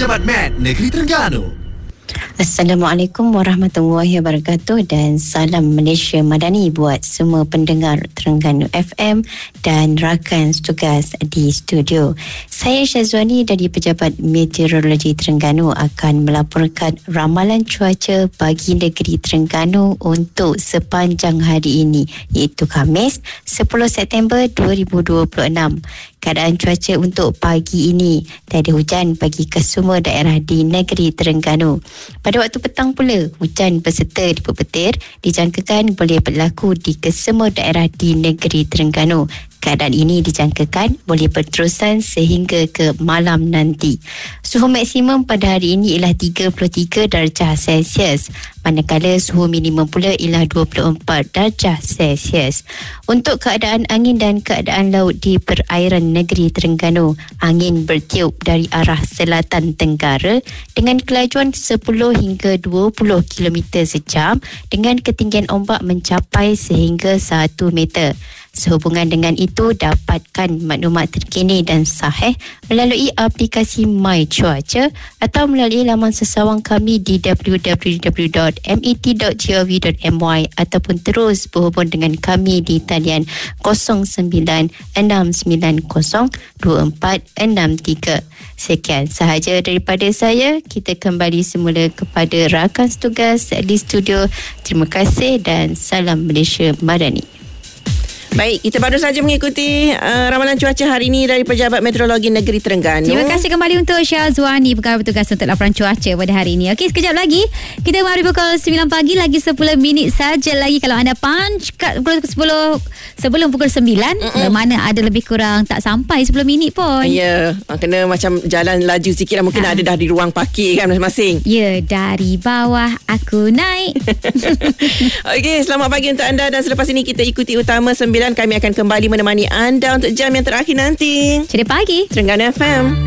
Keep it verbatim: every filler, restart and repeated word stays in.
Pejabat Med Negeri Terengganu. Assalamualaikum warahmatullahi wabarakatuh dan salam Malaysia Madani buat semua pendengar Terengganu F M dan rakan tugas di studio. Saya Syazwani dari Pejabat Meteorologi Terengganu akan melaporkan ramalan cuaca bagi negeri Terengganu untuk sepanjang hari ini, iaitu Khamis sepuluh September dua ribu dua puluh enam. Keadaan cuaca untuk pagi ini, tiada hujan bagi kesemua daerah di negeri Terengganu. Pada waktu petang pula, hujan berserta debus petir dijangkakan boleh berlaku di kesemua daerah di negeri Terengganu. Keadaan ini dijangkakan boleh berterusan sehingga ke malam nanti. Suhu maksimum pada hari ini ialah tiga puluh tiga darjah Celsius, manakala suhu minimum pula ialah dua puluh empat darjah Celsius. Untuk keadaan angin dan keadaan laut di perairan negeri Terengganu, angin bertiup dari arah selatan tenggara dengan kelajuan sepuluh hingga dua puluh kilometer sejam dengan ketinggian ombak mencapai sehingga satu meter. Sehubungan dengan itu, dapatkan maklumat terkini dan sahih melalui aplikasi My Cuaca atau melalui laman sesawang kami di w w w dot met dot gov dot my ataupun terus berhubung dengan kami di talian kosong sembilan enam sembilan kosong dua empat enam tiga. Sekian sahaja daripada saya. Kita kembali semula kepada rakan tugas di studio. Terima kasih dan salam Malaysia Madani. Baik, kita baru saja mengikuti uh, ramalan cuaca hari ini dari Pejabat Meteorologi Negeri Terengganu. Terima kasih kembali untuk Syazwani, pegawai bertugas untuk laporan cuaca pada hari ini. Okey, sekejap lagi kita mari pukul sembilan pagi, lagi sepuluh minit saja lagi. Kalau anda punch kat pukul sepuluh sebelum pukul sembilan, Mm-mm. bermakna ada lebih kurang tak sampai sepuluh minit pun. Ya, yeah, kena macam jalan laju sikit lah. Mungkin ha. ada dah di ruang parkir kan masing-masing. Ya, yeah, dari bawah aku naik. Okey, selamat pagi untuk anda dan selepas ini kita ikuti Utama sembilan. Kami akan kembali menemani anda untuk jam yang terakhir nanti. Ceria pagi Terengganu F M.